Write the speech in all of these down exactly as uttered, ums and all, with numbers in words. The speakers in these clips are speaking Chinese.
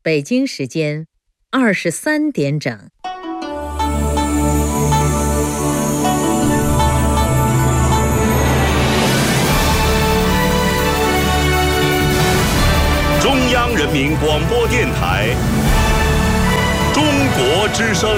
北京时间二十三点整。 中央人民广播电台中国之声。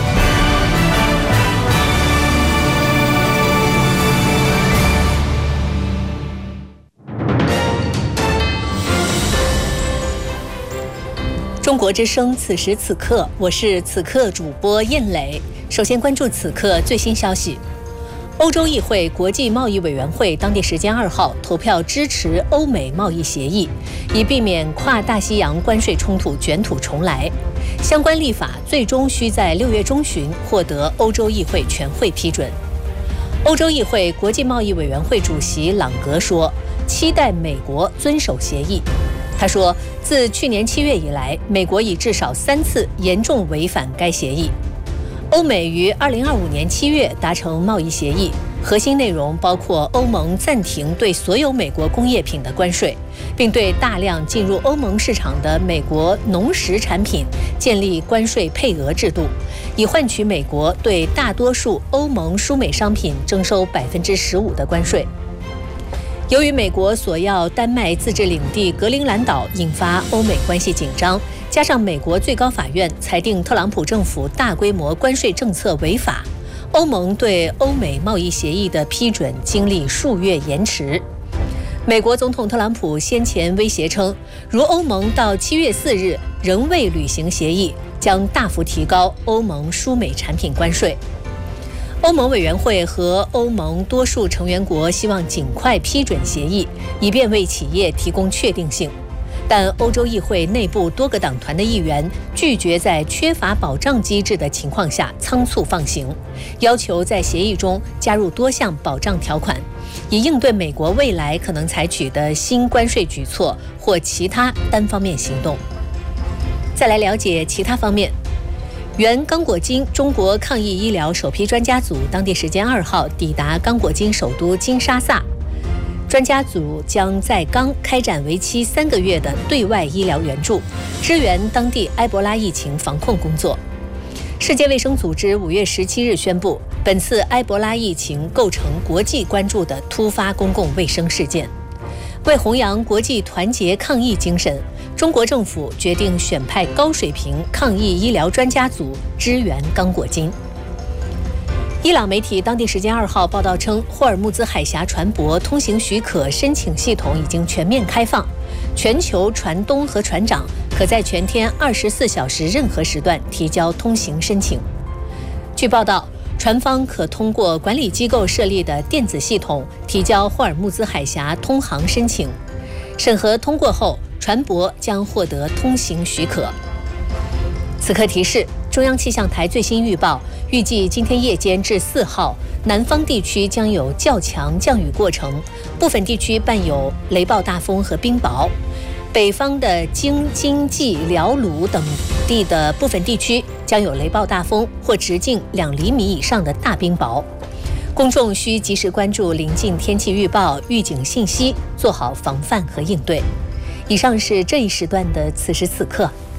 中国之声，此时此刻，我是此刻主播燕磊。首先关注此刻最新消息。欧洲议会国际贸易委员会当地时间二号投票支持欧美贸易协议，以避免跨大西洋关税冲突卷土重来。相关立法最终需在六月中旬获得欧洲议会全会批准。欧洲议会国际贸易委员会主席朗格说，期待美国遵守协议。他说，自去年七月以来，美国已至少三次严重违反该协议。欧美于二零二五年七月达成贸易协议，核心内容包括欧盟暂停对所有美国工业品的关税，并对大量进入欧盟市场的美国农食产品建立关税配额制度，以换取美国对大多数欧盟输美商品征收百分之十五的关税。由于美国索要丹麦自治领地格陵兰岛，引发欧美关系紧张，加上美国最高法院裁定特朗普政府大规模关税政策违法，欧盟对欧美贸易协议的批准经历数月延迟。美国总统特朗普先前威胁称，如欧盟到七月四日仍未履行协议，将大幅提高欧盟输美产品关税。欧盟委员会和欧盟多数成员国希望尽快批准协议，以便为企业提供确定性。但欧洲议会内部多个党团的议员拒绝在缺乏保障机制的情况下仓促放行，要求在协议中加入多项保障条款，以应对美国未来可能采取的新关税举措或其他单方面行动。再来了解其他方面。原刚果金中国抗疫医疗首批专家组当地时间二号抵达刚果金首都金沙萨，专家组将在刚开展为期三个月的对外医疗援助，支援当地埃博拉疫情防控工作。世界卫生组织五月十七日宣布，本次埃博拉疫情构成国际关注的突发公共卫生事件。为弘扬国际团结抗疫精神，中国政府决定选派高水平抗疫医疗专家组支援刚果金。伊朗媒体当地时间二号报道称，霍尔木兹海峡船舶通行许可申请系统已经全面开放，全球船东和船长可在全天二十四小时任何时段提交通行申请。据报道，船方可通过管理机构设立的电子系统提交霍尔木兹海峡通航申请，审核通过后，船舶将获得通行许可。此刻提示，中央气象台最新预报，预计今天夜间至四号，南方地区将有较强降雨过程，部分地区伴有雷暴大风和冰雹。北方的京津冀辽鲁等地的部分地区将有雷暴大风或直径两厘米以上的大冰雹，公众需及时关注临近天气预报、预警信息，做好防范和应对。以上是这一时段的此时此刻。